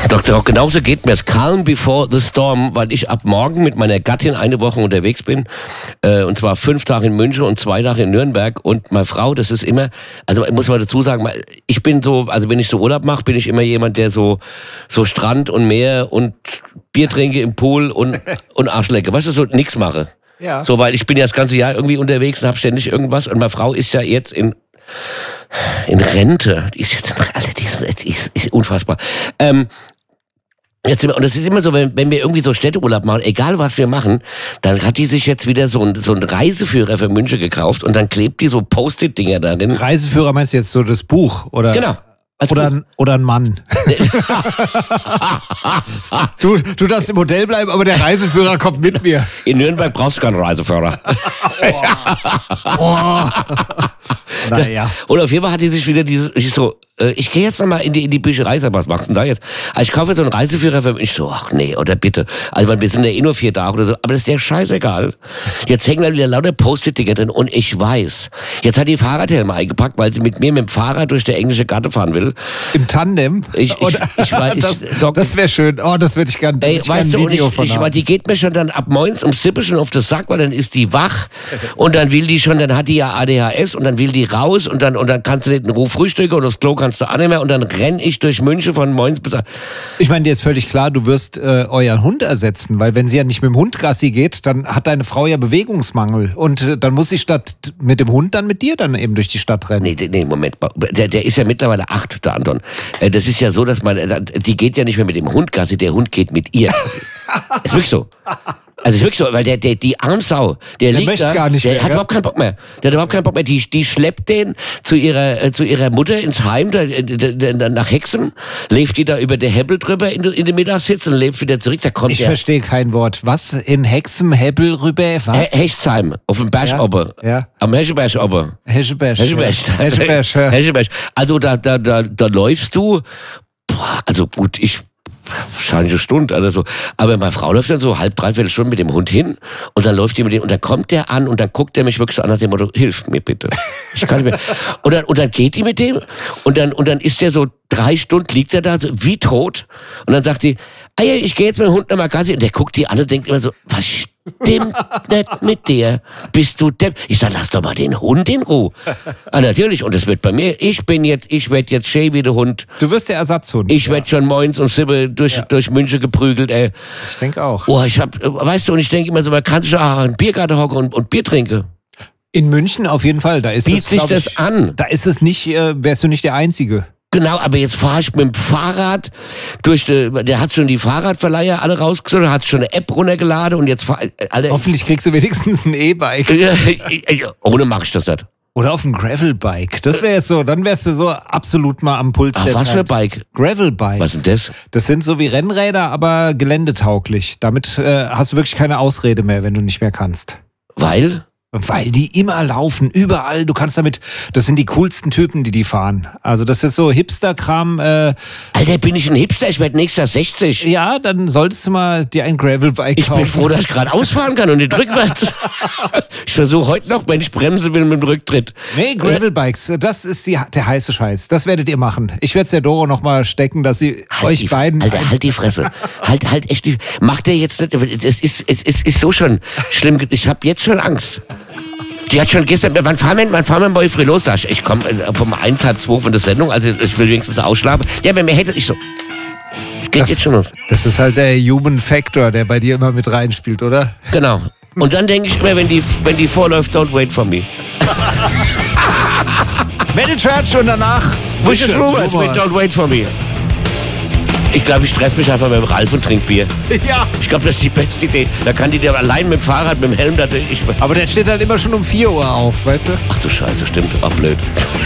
Dr. Rock, genauso geht mir es. Calm before the storm, weil ich ab morgen mit meiner Gattin eine Woche unterwegs bin. Und zwar 5 Tage in München und 2 Tage in Nürnberg. Und meine Frau, das ist immer, also muss man dazu sagen, ich bin so, also wenn ich so Urlaub mache, bin ich immer jemand, der so Strand und Meer und Bier trinke im Pool und Arschlecke. Weißt du, so nix mache. Ja. So, weil ich bin ja das ganze Jahr irgendwie unterwegs und habe ständig irgendwas. Und meine Frau ist ja jetzt in Rente. Die ist jetzt, Alter, die ist unfassbar. Und das ist immer so, wenn wir irgendwie so Städteurlaub machen, egal was wir machen, dann hat die sich jetzt wieder so einen Reiseführer für München gekauft und dann klebt die so Post-it-Dinger darin. Reiseführer meinst du jetzt so das Buch? Oder? Genau. Oder ein Mann. Du darfst im Hotel bleiben, aber der Reiseführer kommt mit mir. In Nürnberg brauchst du keinen Reiseführer. Naja. Und auf jeden Fall hat die sich wieder ich gehe jetzt nochmal in die Bücherei, was machst du denn da jetzt? Also ich kaufe jetzt so einen Reiseführer für mich. Ich so, ach nee, oder bitte. Also wir sind ja eh nur 4 Tage oder so, aber das ist ja scheißegal. Jetzt hängen da wieder lauter Post-it-Dinger drin und ich weiß, jetzt hat die Fahrradhelme eingepackt, weil sie mit mir mit dem Fahrrad durch die englische Gasse fahren will. Im Tandem? Das wäre schön. Oh, das würde ich gerne ein Video von haben. Die geht mir schon dann ab morgens um 7 schon auf das Sack, weil dann ist die wach und dann will die schon, dann hat die ja ADHS und dann will die raus und dann kannst du nicht in Ruhe frühstücken und das Klo kannst du auch nicht mehr und dann renne ich durch München von morgens bis... Ich meine, dir ist völlig klar, du wirst euren Hund ersetzen, weil wenn sie ja nicht mit dem Hund Gassi geht, dann hat deine Frau ja Bewegungsmangel und dann muss sie statt mit dem Hund dann mit dir dann eben durch die Stadt rennen. Nee, Moment, der ist ja mittlerweile 8, der Anton. Das ist ja so, dass die geht ja nicht mehr mit dem Hund Gassi, der Hund geht mit ihr. Ist wirklich so. Also ist wirklich so, weil die Armsau, der liegt möchte da, gar nicht der mehr, hat überhaupt keinen Bock mehr. Der hat überhaupt keinen Bock mehr. Die schleppt den zu ihrer Mutter ins Heim, nach Hexem, lebt die da über der Hebbel drüber in den Mittagssitz und lebt wieder zurück. Da kommt ich verstehe kein Wort. Was? In Hexem, Hebbel rüber? Was? Hechtsheim, auf dem Berg oben. Ja. Am Hescheberg oben. Hescheberg. Also da läufst du, also gut, wahrscheinlich eine Stunde oder so. Aber meine Frau läuft dann so 3/4 Stunde mit dem Hund hin und dann läuft die mit dem und dann kommt der an und dann guckt der mich wirklich so an nach dem Motto, hilf mir bitte. Ich kann nicht mehr. Und dann geht die mit dem und dann ist der so 3 Stunden liegt er da so wie tot und dann sagt die, ich gehe jetzt mit dem Hund nochmal Gassi und der guckt die an und denkt immer so, was stimmt nicht mit dir? Bist du Depp? Ich sag, lass doch mal den Hund in Ruhe. Natürlich, und das wird bei mir, ich werd jetzt schön wie der Hund. Du wirst der Ersatzhund. Ich werd schon morgens und Sibbe durch München geprügelt, ey. Ich denke auch. Oh, weißt du, und ich denke immer so, man kann sich auch in den Biergarten hocken und Bier trinken. In München auf jeden Fall. Da ist bietet sich das an. Da ist es nicht, wärst du nicht der Einzige. Genau, aber jetzt fahre ich mit dem Fahrrad der hat schon die Fahrradverleiher alle rausgesucht, hat schon eine App runtergeladen und jetzt hoffentlich kriegst du wenigstens ein E-Bike. Ohne mache ich das nicht. Oder auf einem Gravelbike. Das wäre jetzt so, dann wärst du so absolut mal am Puls der Zeit. Was für Bike? Gravelbikes. Was ist das? Das sind so wie Rennräder, aber geländetauglich. Damit hast du wirklich keine Ausrede mehr, wenn du nicht mehr kannst. Weil die immer laufen, überall. Du kannst damit, das sind die coolsten Typen, die fahren. Also das ist so Hipster-Kram. Alter, bin ich ein Hipster? Ich werde nächstes Jahr 60. Ja, dann solltest du mal dir ein Gravelbike kaufen. Ich bin froh, dass ich gerade ausfahren kann und nicht rückwärts. Ich versuche heute noch, wenn ich bremsen will, mit dem Rücktritt. Nee, Gravelbikes, das ist der heiße Scheiß. Das werdet ihr machen. Ich werde es der Doro noch mal stecken, dass sie euch beiden... Alter, halt die Fresse. halt echt die... Macht der jetzt nicht... Es ist so schon schlimm. Ich habe jetzt schon Angst. Die hat schon gestern, wann fahren wir mal früh los? Sag ich komme um 1, halb 2 von der Sendung, also ich will wenigstens ausschlafen. Ja, wenn mir hätte ich so. Geht jetzt schon los. Das ist halt der Human Factor, der bei dir immer mit reinspielt, oder? Genau. Und dann denke ich immer, wenn die vorläuft, don't wait for me. Metal Church und danach Wishes Rumors mit Don't Wait for Me. Ich glaube, ich treffe mich einfach mit dem Ralf und trinke Bier. Ja. Ich glaube, das ist die beste Idee. Da kann die dir allein mit dem Fahrrad, mit dem Helm... Aber der steht halt immer schon um 4 Uhr auf, weißt du? Ach du Scheiße, stimmt. Ach, blöd.